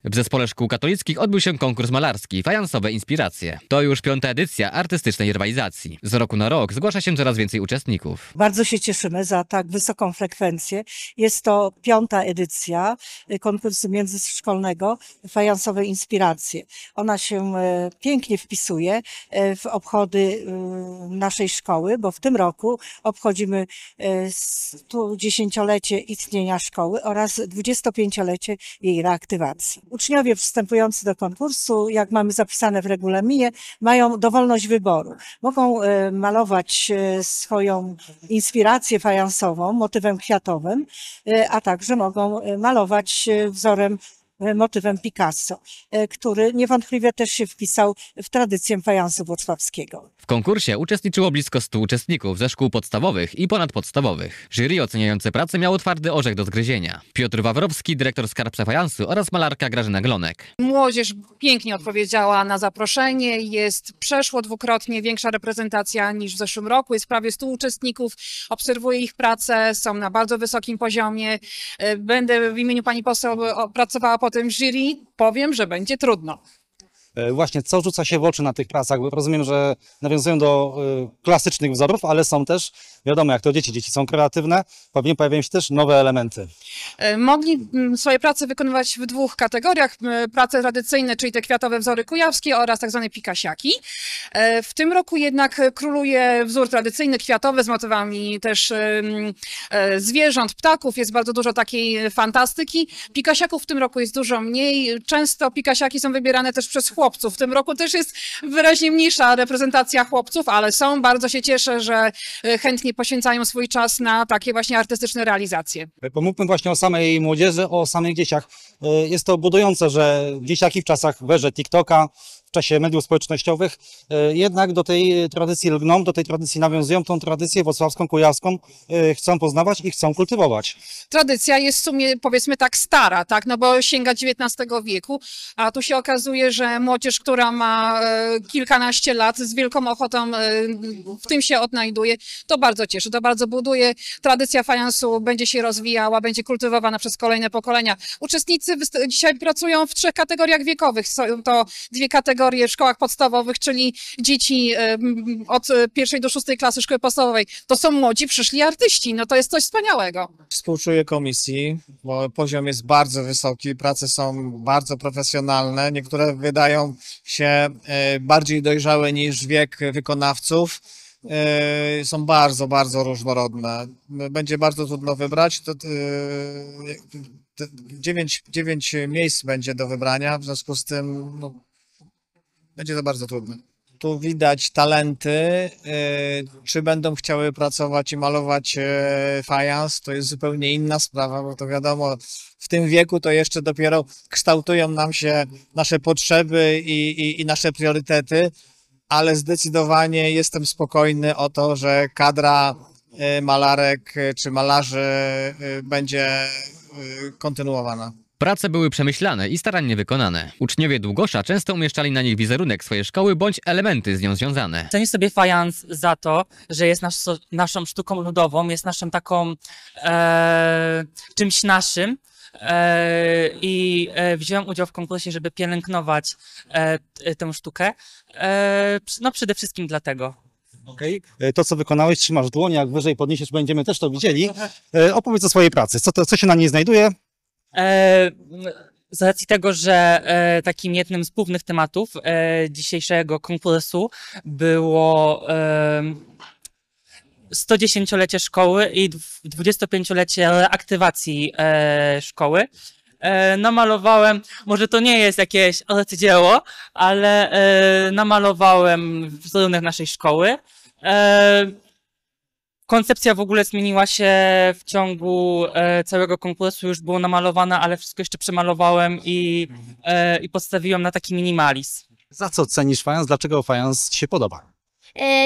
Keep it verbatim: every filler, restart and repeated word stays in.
W Zespole Szkół Katolickich odbył się konkurs malarski Fajansowe Inspiracje. To już piąta edycja artystycznej rywalizacji. Z roku na rok zgłasza się coraz więcej uczestników. Bardzo się cieszymy za tak wysoką frekwencję. Jest to piąta edycja konkursu międzyszkolnego Fajansowe Inspiracje. Ona się pięknie wpisuje w obchody naszej szkoły, bo w tym roku obchodzimy sto dziesięciolecie istnienia szkoły oraz dwudziestopięciolecie jej reaktywacji. Uczniowie przystępujący do konkursu, jak mamy zapisane w regulaminie, mają dowolność wyboru. Mogą malować swoją inspirację fajansową, motywem kwiatowym, a także mogą malować wzorem, motywem Picasso, który niewątpliwie też się wpisał w tradycję fajansu włocławskiego. W konkursie uczestniczyło blisko stu uczestników ze szkół podstawowych i ponadpodstawowych. Jury oceniające pracę miało twardy orzech do zgryzienia. Piotr Wawrowski, dyrektor skarbca fajansu oraz malarka Grażyna Glonek. Młodzież pięknie odpowiedziała na zaproszenie. Jest przeszło dwukrotnie większa reprezentacja niż w zeszłym roku. Jest prawie stu uczestników. Obserwuję ich pracę, są na bardzo wysokim poziomie. Będę w imieniu pani poseł pracowała po tym jury. Powiem, że będzie trudno. Właśnie, co rzuca się w oczy na tych pracach? Bo rozumiem, że nawiązują do y, klasycznych wzorów, ale są też, wiadomo, jak to dzieci, dzieci są kreatywne, pewnie pojawiają się też nowe elementy. Mogli swoje prace wykonywać w dwóch kategoriach. Prace tradycyjne, czyli te kwiatowe wzory kujawskie oraz tak zwane pikasiaki. W tym roku jednak króluje wzór tradycyjny, kwiatowy, z motywami też zwierząt, ptaków. Jest bardzo dużo takiej fantastyki. Pikasiaków w tym roku jest dużo mniej. Często pikasiaki są wybierane też przez chłopców. W tym roku też jest wyraźnie mniejsza reprezentacja chłopców, ale są. Bardzo się cieszę, że chętnie poświęcają swój czas na takie właśnie artystyczne realizacje. Pomówmy właśnie o samej młodzieży, o samych dzieciach. Jest to budujące, że dzieciaki w czasach w erze TikToka, w czasie mediów społecznościowych jednak do tej tradycji lgną, do tej tradycji nawiązują, tą tradycję włocławską, kujawską chcą poznawać i chcą kultywować. Tradycja jest w sumie, powiedzmy tak, stara, tak, no bo sięga dziewiętnastego wieku, a tu się okazuje, że młodzież, która ma kilkanaście lat, z wielką ochotą w tym się odnajduje. To bardzo cieszy, to bardzo buduje. Tradycja fajansu będzie się rozwijała, będzie kultywowana przez kolejne pokolenia. Uczestnicy dzisiaj pracują w trzech kategoriach wiekowych. Są to dwie kategorie w szkołach podstawowych, czyli dzieci od pierwszej do szóstej klasy szkoły podstawowej. To są młodzi, przyszli artyści. No to jest coś wspaniałego. Współczuję komisji, bo poziom jest bardzo wysoki, prace są bardzo profesjonalne. Niektóre wydają się bardziej dojrzałe niż wiek wykonawców. Są bardzo, bardzo różnorodne. Będzie bardzo trudno wybrać. To, dziewięć, dziewięć miejsc będzie do wybrania, w związku z tym no, będzie to bardzo trudne. Tu widać talenty, czy będą chciały pracować i malować fajans, to jest zupełnie inna sprawa, bo to wiadomo, w tym wieku to jeszcze dopiero kształtują nam się nasze potrzeby i, i, i nasze priorytety, ale zdecydowanie jestem spokojny o to, że kadra malarek czy malarzy będzie kontynuowana. Prace były przemyślane i starannie wykonane. Uczniowie Długosza często umieszczali na nich wizerunek swojej szkoły bądź elementy z nią związane. Cenię sobie fajans za to, że jest nasz, naszą sztuką ludową, jest naszą taką e, czymś naszym. E, I e, wziąłem udział w konkursie, żeby pielęgnować e, tę sztukę. E, no przede wszystkim dlatego. Okej. Okay. To, co wykonałeś, trzymasz dłoń, jak wyżej podniesiesz, będziemy też to widzieli. E, opowiedz o swojej pracy. Co, to, co się na niej znajduje? E, z racji tego, że e, takim jednym z głównych tematów e, dzisiejszego konkursu było e, sto dziesięciolecie szkoły i dwudziestopięciolecie reaktywacji e, szkoły. E, namalowałem, może to nie jest jakieś arcydzieło, ale e, namalowałem wizerunek naszej szkoły. E, Koncepcja w ogóle zmieniła się w ciągu e, całego konkursu, już było namalowane, ale wszystko jeszcze przemalowałem i, e, i postawiłem na taki minimalizm. Za co cenisz fajans? Dlaczego fajans ci się podoba?